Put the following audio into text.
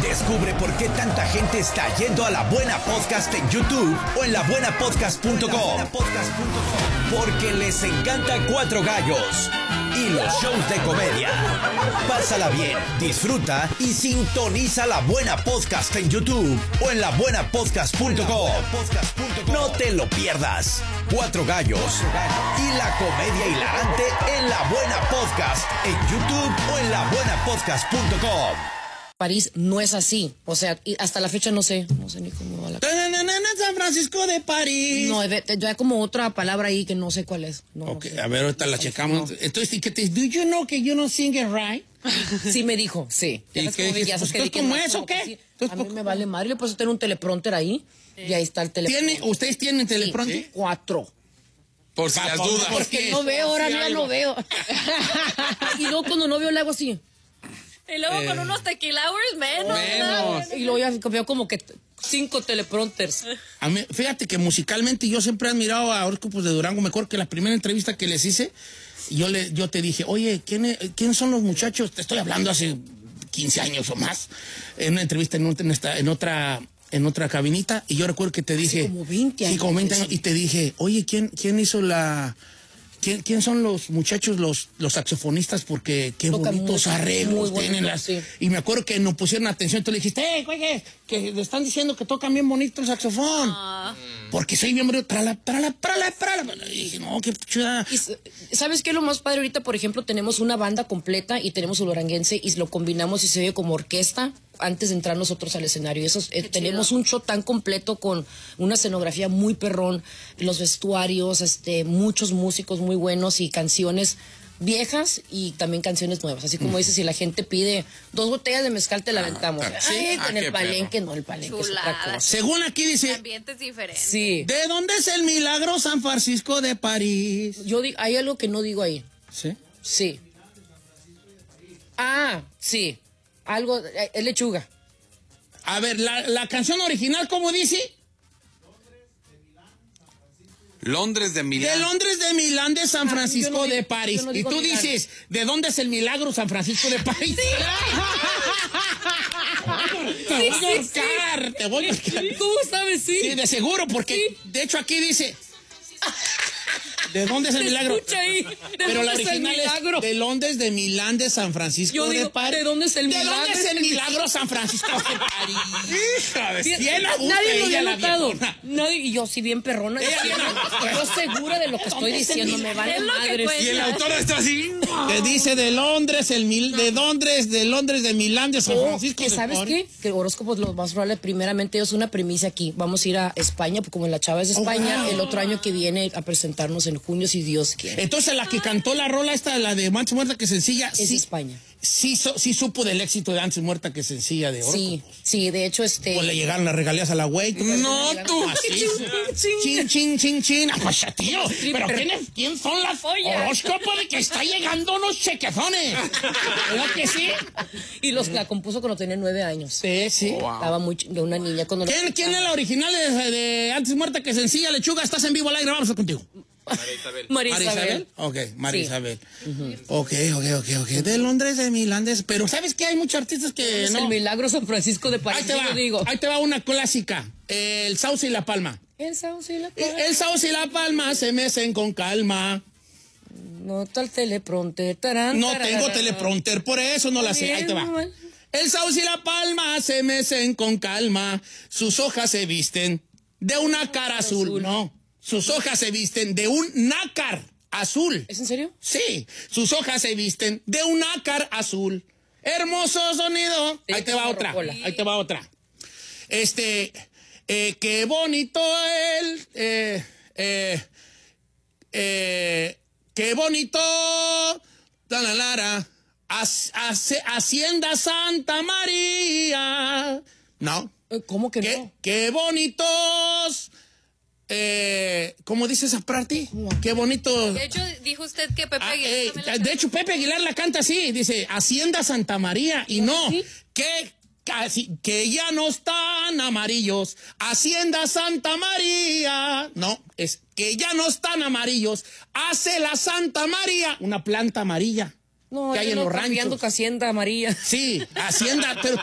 Descubre por qué tanta gente está yendo a La Buena Podcast en YouTube o en labuenapodcast.com. Porque les encanta Cuatro Gallos y los shows de comedia. Pásala bien, disfruta y sintoniza La Buena Podcast en YouTube o en labuenapodcast.com. No te lo pierdas. Cuatro Gallos y la comedia hilarante en La Buena Podcast en YouTube o en labuenapodcast.com. París no es así, o sea, y hasta la fecha no sé ni cómo va la... San Francisco de París. No, ya hay como otra palabra ahí que no sé cuál es. No, ok, no sé. a ver, ahorita la checamos. No. Entonces, ¿qué te dice? ¿Do you know que you don't sing it right? Sí me dijo, sí. ¿Y qué dijiste? Pues, ¿tú cómo es o qué? Sí. A mí me vale madre, le puedo tener un teleprompter ahí, y ahí está el teleprompter. ¿Ustedes tienen teleprompter? Sí, 4. Por si las dudas. Porque no veo, ahora ya no veo. Y luego cuando no veo le hago así. Y luego con unos tequila hours menos. Y luego ya veo como que 5 teleprompters. A mí, fíjate que musicalmente yo siempre he admirado a Horóscopos de Durango. Me acuerdo que la primera entrevista que les hice, yo te dije, oye, ¿quién son los muchachos? Te estoy hablando hace 15 años o más. En una entrevista en otra cabinita, y yo recuerdo que te dije... Como 20 años. Sí, como 20 años. Y te dije, oye, ¿quién hizo la... ¿Quién son los muchachos, los saxofonistas? Porque qué Tocan bonitos arreglos tienen las... sí. Y me acuerdo que nos pusieron atención. Tú le dijiste, güey, que le están diciendo que tocan bien bonito el saxofón. Porque soy bien bonito. Trala. Y dije, no, qué chula. Y ¿sabes qué es lo más padre? Ahorita, por ejemplo, tenemos una banda completa y tenemos el oranguense y lo combinamos y se ve como orquesta antes de entrar nosotros al escenario. Eso, tenemos un show tan completo con una escenografía muy perrón, los vestuarios, muchos músicos muy buenos y canciones viejas y también canciones nuevas. Así como dices, si la gente pide 2 botellas de mezcal, te la aventamos. Sí. En el palenque, no, el palenque es otra cosa. Según aquí El dice, ambiente es diferente. Sí. ¿de dónde es el milagro San Francisco de París? Yo digo, hay algo que no digo ahí. ¿Sí? Sí. Ah, sí. Algo, es lechuga. A ver, la canción original, ¿cómo dice? Londres de Milán. De Londres, de Milán, de San Francisco, yo no de digo- París. yo no Y digo tú Milán. dices, ¿de dónde es el milagro San Francisco de París? Te voy a ahorcar, te voy a ahorcar. ¿Cómo sabes? Sí, de seguro, porque de hecho aquí dice... ¿De dónde es el milagro? Escucha ahí. Pero la original es de Londres, de Milán, de San Francisco, Yo digo, de París. ¿de dónde es el milagro? ¿De dónde es el milagro San Francisco de París? Hija de... Sí, bien a gusto nadie lo ella, había la notado. viejona. Nadie, y yo sí bien perrona. Ella bien a gusto. Yo segura de lo que estoy diciendo. Me vale Es lo que madre. cuenta. Y el autor está así. Te dice de Londres, de Londres, de Milán, de San Francisco. Que de ¿sabes París. qué? Que horóscopos lo más probable, primeramente, es una premisa aquí. Vamos a ir a España, porque como la chava es de España, wow. el otro año que viene a presentarnos en junio, si Dios quiere. Entonces la que cantó la rola esta, la de Antes Muerta que Sencilla, Es España. sí supo del éxito de Antes Muerta que Sencilla de Sí, Horóscopos. sí, de hecho, O le llegaron las regalías a la güey. No, tú. Chin. Pues tío, pero ¿quién son las horóscopos de que está llegando unos chequezones? ¿Verdad que sí? Y la compuso cuando tenía 9 años. Sí. Estaba muy de una niña cuando... ¿Quién es la original de Antes Muerta que Sencilla, Lechuga? Estás en vivo al aire, vamos a contigo. María Isabel. Ok, María Sí. Isabel. Ok. De Londres, de Milán, pero ¿sabes qué? Hay muchos artistas que Es no. el milagro San Francisco de París. Ahí te va, yo digo. ahí te va una clásica. El Sauce y la Palma. El sauce y la El Sauce y la Palma se mecen con calma. No tal teleprompter. Tarán, No tararara. tengo teleprompter, por eso no la sé. Ahí te va. Bien, El Sauce y la Palma se mecen con calma. Sus hojas se visten de un nácar azul. No, sus hojas se visten de un nácar azul. ¿Es en serio? Sí, sus hojas se visten de un nácar azul. Hermoso sonido. Sí, Ahí te va como otra. rocola. Ahí te va otra. Qué bonito qué bonito. Hacienda Santa María. No. ¿Cómo que no? Qué bonitos. ¿Cómo dice esa parte? Qué bonito. De hecho, dijo usted que Pepe Aguilar también la de hecho, Pepe Aguilar la canta así. Dice, Hacienda Santa María. Y no, ¿Sí? que ya no están amarillos. Hacienda Santa María. No, es que ya no están amarillos. Hace la Santa María una planta amarilla. No, que hay yo en no los cambiando ranchos. Hacienda María. Sí, Hacienda, pero